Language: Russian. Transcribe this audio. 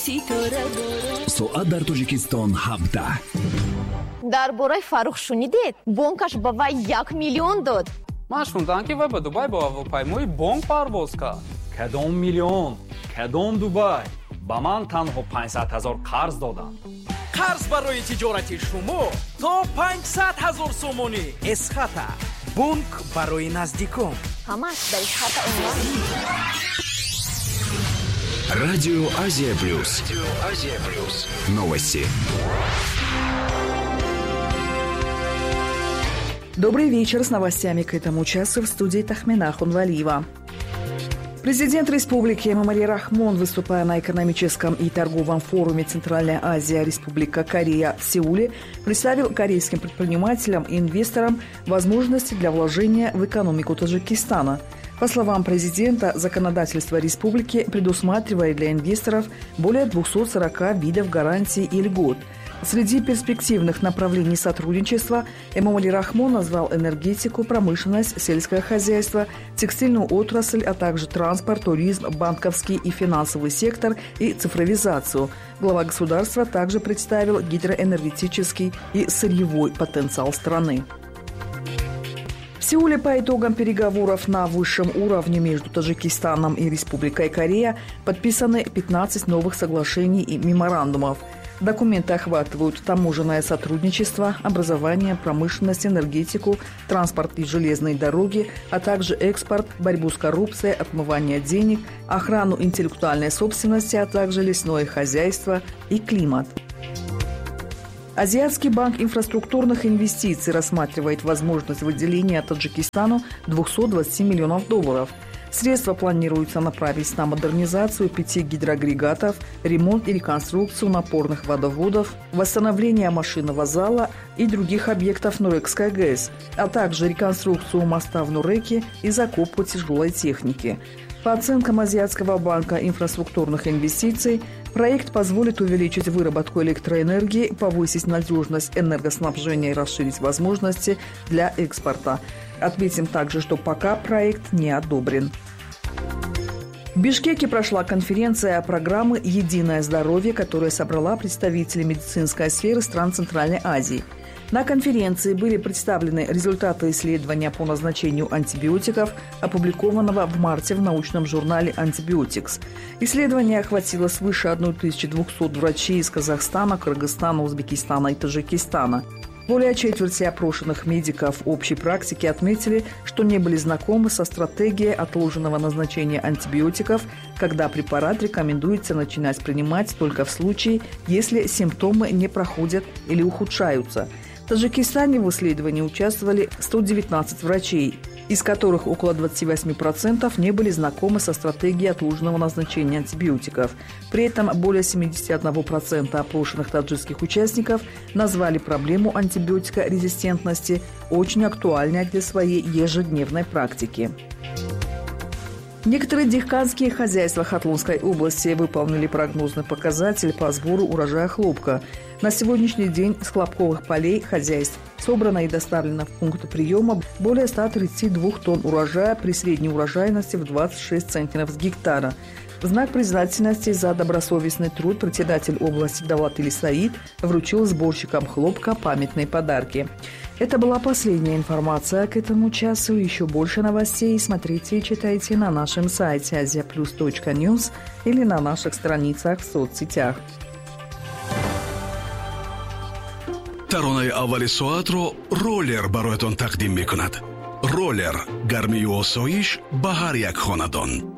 соат дар Тоҷикистон 17. дар бораи Фаррух шунидед? Бонкаш ба вай 1 миллион дод. ман шундам ки вай ба Дубай ба ҳавопаймои бонк парвоз кард. Кадом миллион, кадом Дубай? ба ман танҳо 500 000 қарз доданд. қарз барои тиҷорати шумо то 500 000 сомонӣ. Эсхата бонк барои наздикон. ҳамаш дар Эсхата онлайн. Радио Азия Плюс. Новости. Добрый вечер. С новостями к этому часу в студии Тахмина Хунвалиева. Президент республики Эмомали Рахмон, выступая на экономическом и торговом форуме «Центральная Азия, Республика Корея» в Сеуле, представил корейским предпринимателям и инвесторам возможности для вложения в экономику Таджикистана. По словам президента, законодательство республики предусматривает для инвесторов более 240 видов гарантий и льгот. Среди перспективных направлений сотрудничества Эмомали Рахмон назвал энергетику, промышленность, сельское хозяйство, текстильную отрасль, а также транспорт, туризм, банковский и финансовый сектор и цифровизацию. Глава государства также представил гидроэнергетический и сырьевой потенциал страны. В Сеуле по итогам переговоров на высшем уровне между Таджикистаном и Республикой Корея подписаны 15 новых соглашений и меморандумов. Документы охватывают таможенное сотрудничество, образование, промышленность, энергетику, транспорт и железные дороги, а также экспорт, борьбу с коррупцией, отмывание денег, охрану интеллектуальной собственности, а также лесное хозяйство и климат. Азиатский банк инфраструктурных инвестиций рассматривает возможность выделения Таджикистану $220 миллионов. Средства планируется направить на модернизацию 5 гидроагрегатов, ремонт и реконструкцию напорных водоводов, восстановление машинного зала и других объектов Нурекской ГЭС, а также реконструкцию моста в Нуреке и закупку тяжелой техники. По оценкам Азиатского банка инфраструктурных инвестиций, проект позволит увеличить выработку электроэнергии, повысить надежность энергоснабжения и расширить возможности для экспорта. Отметим также, что пока проект не одобрен. В Бишкеке прошла конференция программы «Единое здоровье», которая собрала представителей медицинской сферы стран Центральной Азии. На конференции были представлены результаты исследования по назначению антибиотиков, опубликованного в марте в научном журнале «Антибиотикс». Исследование охватило свыше 1200 врачей из Казахстана, Кыргызстана, Узбекистана и Таджикистана. Более четверти опрошенных медиков общей практики отметили, что не были знакомы со стратегией отложенного назначения антибиотиков, когда препарат рекомендуется начинать принимать только в случае, если симптомы не проходят или ухудшаются. В Таджикистане в исследовании участвовали 119 врачей, из которых около 28% не были знакомы со стратегией отложенного назначения антибиотиков. При этом более 71% опрошенных таджикских участников назвали проблему антибиотикорезистентности очень актуальной для своей ежедневной практики. Некоторые дихканские хозяйства Хатлунской области выполнили прогнозный показатель по сбору урожая хлопка. На сегодняшний день с хлопковых полей хозяйств собрано и доставлено в пункты приема более 132 тонн урожая при средней урожайности в 26 центнеров с гектара. В знак признательности за добросовестный труд председатель области Давлат Али Саид вручил сборщикам хлопка памятные подарки. Это была последняя информация к этому часу. Еще больше новостей смотрите и читайте на нашем сайте aziaplus.news или на наших страницах в соцсетях. таронаи аввали соатро роллер бароятон тақдим мекунад. роллер гармию осоиш ба ҳар як хонадон.